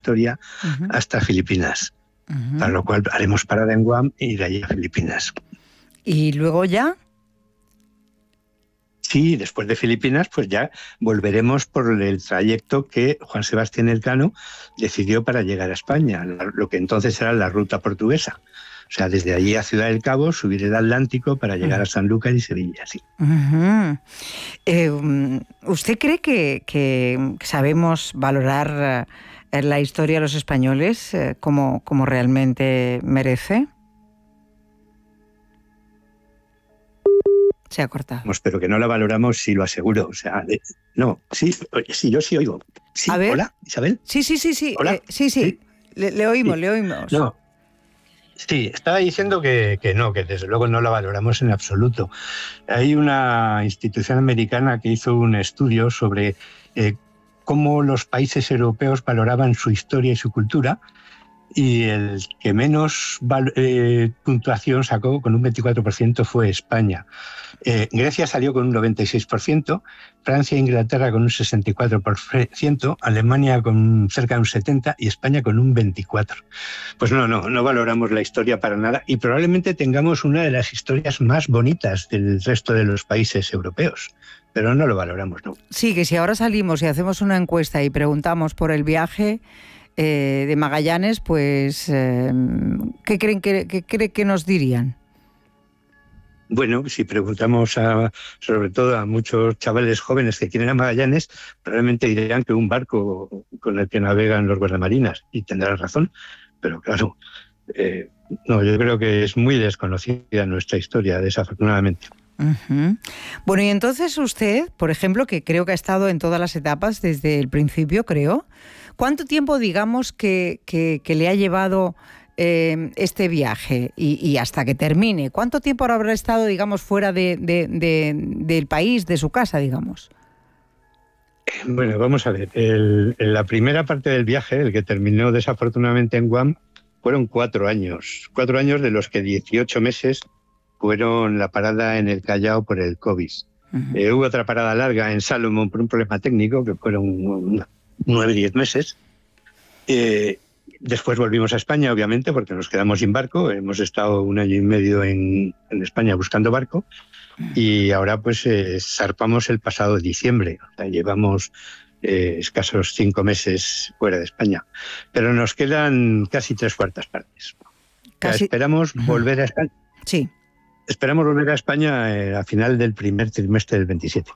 historia hasta Filipinas. Para lo cual haremos parada en Guam y de allí a Filipinas. ¿Y luego ya? Sí, después de Filipinas, pues ya volveremos por el trayecto que Juan Sebastián Elcano decidió para llegar a España, lo que entonces era la ruta portuguesa. O sea, desde allí a Ciudad del Cabo, subir el Atlántico para llegar a Sanlúcar y Sevilla, sí. ¿Usted cree que sabemos valorar la historia de los españoles como realmente merece? Se ha cortado. Pero que no la valoramos, sí, lo aseguro. O sea, no, sí, yo sí oigo. Sí, a ver. Hola, Isabel. Sí. Hola. Sí. Le oímos, sí. Le oímos. No. Sí, estaba diciendo que no, que desde luego no la valoramos en absoluto. Hay una institución americana que hizo un estudio sobre cómo los países europeos valoraban su historia y su cultura, y el que menos puntuación sacó, con un 24%, fue España. Grecia salió con un 96%, Francia e Inglaterra con un 64%, Alemania con cerca de un 70% y España con un 24%. Pues no valoramos la historia para nada, y probablemente tengamos una de las historias más bonitas del resto de los países europeos, pero no lo valoramos, ¿no? Sí, que si ahora salimos y hacemos una encuesta y preguntamos por el viaje de Magallanes, pues ¿qué creen que nos dirían? Bueno, si preguntamos sobre todo a muchos chavales jóvenes que quieren a Magallanes, probablemente dirán que un barco con el que navegan los guardamarinas, y tendrán razón, pero claro, yo creo que es muy desconocida nuestra historia, desafortunadamente. Bueno, y entonces usted, por ejemplo, que creo que ha estado en todas las etapas desde el principio, creo, ¿cuánto tiempo, digamos, que le ha llevado este viaje y hasta que termine? ¿Cuánto tiempo habrá estado, digamos, fuera del país, de su casa, digamos? Bueno, vamos a ver. La primera parte del viaje, el que terminó desafortunadamente en Guam, fueron 4 años. 4 años de los que 18 meses fueron la parada en el Callao por el COVID. Hubo otra parada larga en Salomón por un problema técnico, que fueron 9-10 meses. Después volvimos a España, obviamente, porque nos quedamos sin barco. Hemos estado 1 año y medio en España buscando barco, y ahora pues zarpamos el pasado diciembre. O sea, llevamos escasos 5 meses fuera de España, pero nos quedan casi 3/4 partes. Esperamos volver a España. Sí. Esperamos volver a España a final del primer trimestre del 27.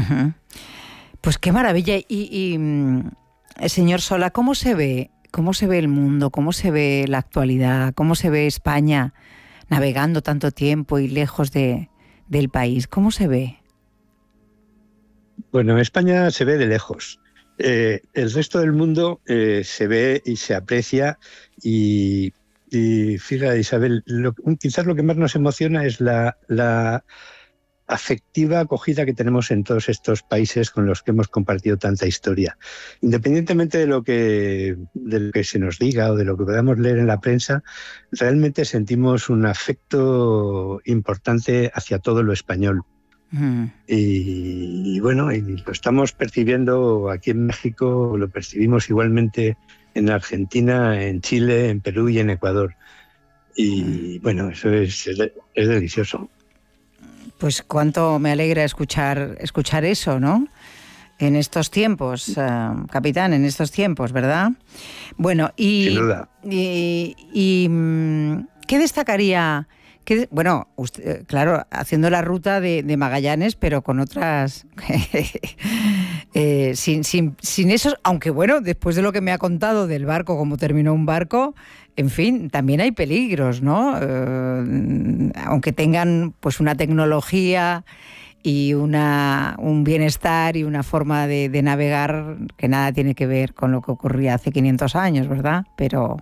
Pues qué maravilla. Y señor Sola, ¿cómo se ve el mundo? ¿Cómo se ve la actualidad? ¿Cómo se ve España navegando tanto tiempo y lejos del país? ¿Cómo se ve? Bueno, España se ve de lejos. El resto del mundo se ve y se aprecia, y fíjate, Isabel, quizás lo que más nos emociona es la afectiva acogida que tenemos en todos estos países con los que hemos compartido tanta historia. Independientemente de lo que se nos diga o de lo que podamos leer en la prensa, realmente sentimos un afecto importante hacia todo lo español. Y bueno, y lo estamos percibiendo aquí en México, lo percibimos igualmente en Argentina, en Chile, en Perú y en Ecuador. Y bueno, eso es delicioso. Pues cuánto me alegra escuchar eso, ¿no? En estos tiempos, capitán, en estos tiempos, ¿verdad? Bueno, sin duda. ¿Y qué destacaría? Bueno, usted, claro, haciendo la ruta de Magallanes, pero con otras... sin esos... Aunque bueno, después de lo que me ha contado del barco, cómo terminó un barco, en fin, también hay peligros, ¿no? Aunque tengan pues una tecnología y un bienestar y una forma de navegar que nada tiene que ver con lo que ocurría hace 500 años, ¿verdad? Pero...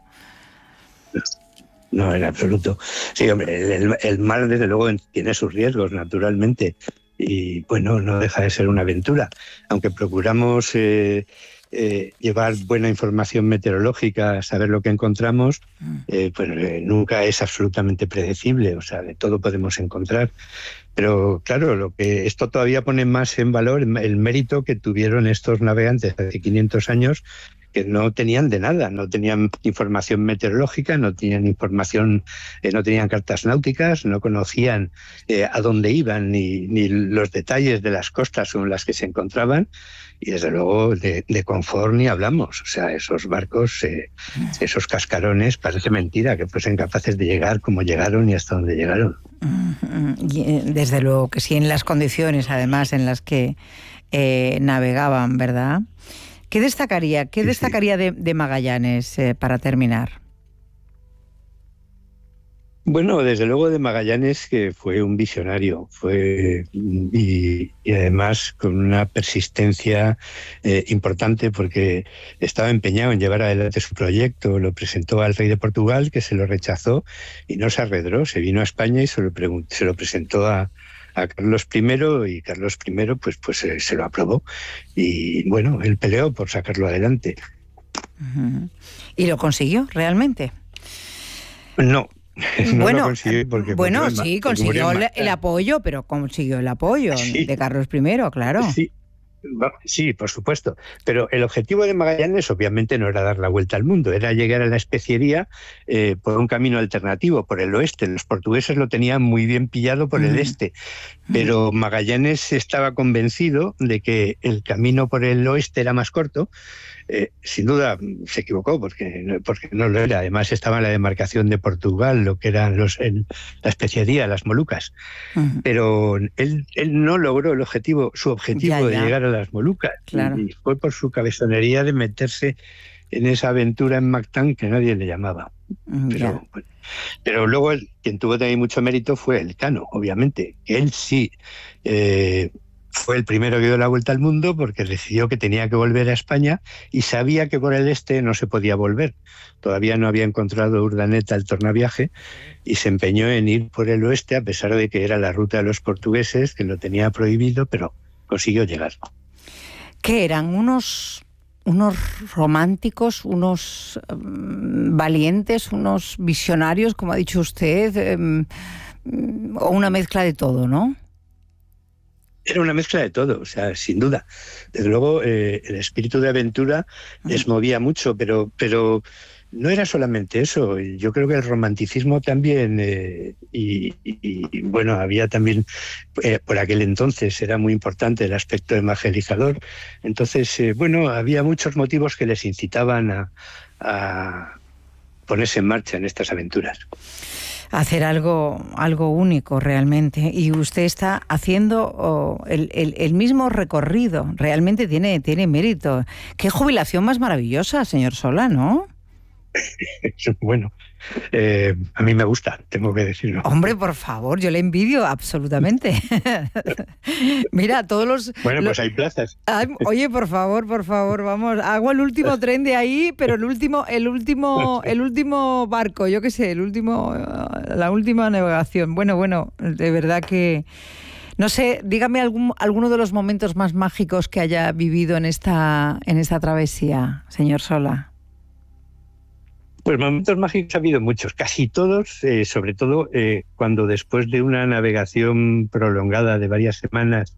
No, en absoluto. Sí, hombre, el mar desde luego tiene sus riesgos, naturalmente, y bueno, no deja de ser una aventura. Aunque procuramos llevar buena información meteorológica, saber lo que encontramos, pues nunca es absolutamente predecible, o sea, de todo podemos encontrar. Pero claro, lo que esto todavía pone más en valor el mérito que tuvieron estos navegantes hace 500 años, que no tenían de nada, no tenían información meteorológica, no tenían información, no tenían cartas náuticas, no conocían a dónde iban ni los detalles de las costas en las que se encontraban, y desde luego de confort ni hablamos. O sea, esos barcos, esos cascarones, parece mentira que fuesen capaces de llegar como llegaron y hasta donde llegaron. Desde luego que sí, en las condiciones además en las que navegaban, ¿verdad? ¿Qué destacaría de Magallanes para terminar? Bueno, desde luego de Magallanes, que fue un visionario, y además con una persistencia importante, porque estaba empeñado en llevar adelante su proyecto. Lo presentó al rey de Portugal, que se lo rechazó y no se arredró. Se vino a España y se lo presentó a Carlos I, y Carlos I pues se lo aprobó. Y bueno, él peleó por sacarlo adelante. ¿Y lo consiguió realmente? No. No bueno, lo consiguió porque sí, consiguió el apoyo, pero consiguió el apoyo de Carlos I, claro. Sí, por supuesto. Pero el objetivo de Magallanes obviamente no era dar la vuelta al mundo, era llegar a la especiería por un camino alternativo, por el oeste. Los portugueses lo tenían muy bien pillado por el este, pero Magallanes estaba convencido de que el camino por el oeste era más corto. Sin duda se equivocó porque no lo era. Además estaba en la demarcación de Portugal, lo que eran la especiería, las Molucas. Pero él no logró su objetivo de llegar a las Molucas. Claro. Y fue por su cabezonería de meterse en esa aventura en Mactán que nadie le llamaba. Pero luego quien tuvo también mucho mérito fue Elcano, obviamente. Él sí fue el primero que dio la vuelta al mundo, porque decidió que tenía que volver a España y sabía que por el este no se podía volver. Todavía no había encontrado Urdaneta el tornaviaje y se empeñó en ir por el oeste, a pesar de que era la ruta de los portugueses, que lo tenía prohibido, pero consiguió llegar. ¿Qué eran? ¿Unos románticos, unos valientes, unos visionarios, como ha dicho usted, o una mezcla de todo, ¿no? Era una mezcla de todo, o sea, sin duda. Desde luego, el espíritu de aventura les movía mucho, pero no era solamente eso. Yo creo que el romanticismo también, y bueno, había también, por aquel entonces era muy importante el aspecto evangelizador. Entonces, bueno, había muchos motivos que les incitaban a ponerse en marcha en estas aventuras. Hacer algo único realmente, y usted está haciendo el mismo recorrido. Realmente tiene mérito. Qué jubilación más maravillosa, señor Sola, ¿no? Bueno, a mí me gusta, tengo que decirlo. Hombre, por favor, yo le envidio absolutamente. Mira, todos los... Bueno, pues hay plazas. Oye, por favor, vamos, hago el último tren de ahí, pero el último barco, yo qué sé, la última navegación. Bueno, de verdad que... No sé, dígame alguno de los momentos más mágicos que haya vivido en esta travesía, señor Sola. Pues momentos mágicos ha habido muchos, casi todos, sobre todo cuando después de una navegación prolongada de varias semanas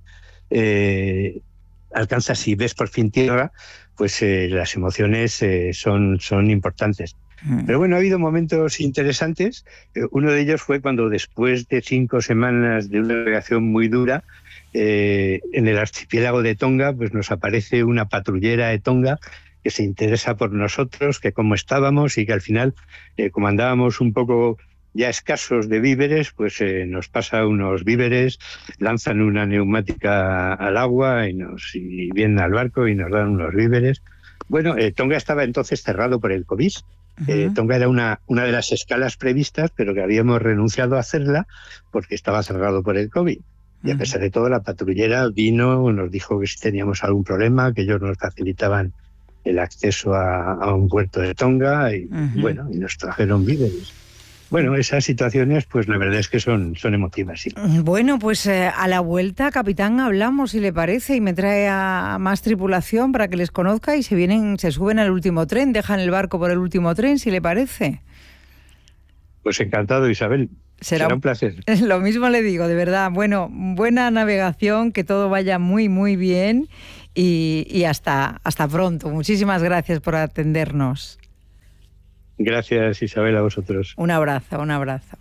alcanzas y ves por fin tierra, pues las emociones son importantes. Pero bueno, ha habido momentos interesantes. Uno de ellos fue cuando después de 5 semanas de una navegación muy dura, en el archipiélago de Tonga, pues nos aparece una patrullera de Tonga que se interesa por nosotros, que cómo estábamos, y que al final, como andábamos un poco ya escasos de víveres, pues nos pasa unos víveres, lanzan una neumática al agua y vienen al barco y nos dan unos víveres. Bueno, Tonga estaba entonces cerrado por el COVID. Tonga era una de las escalas previstas, pero que habíamos renunciado a hacerla porque estaba cerrado por el COVID. Y a pesar de todo, la patrullera vino, nos dijo que si teníamos algún problema, que ellos nos facilitaban el acceso a un puerto de Tonga y bueno, y nos trajeron víveres. Bueno, esas situaciones, pues la verdad es que son emotivas, sí. Bueno, pues a la vuelta, capitán, hablamos, si le parece, y me trae a más tripulación para que les conozca y se suben al último tren, dejan el barco por el último tren, si le parece. Pues encantado, Isabel. Será un placer. Lo mismo le digo, de verdad. Bueno, buena navegación, que todo vaya muy, muy bien y hasta pronto. Muchísimas gracias por atendernos. Gracias, Isabel, a vosotros. Un abrazo, un abrazo.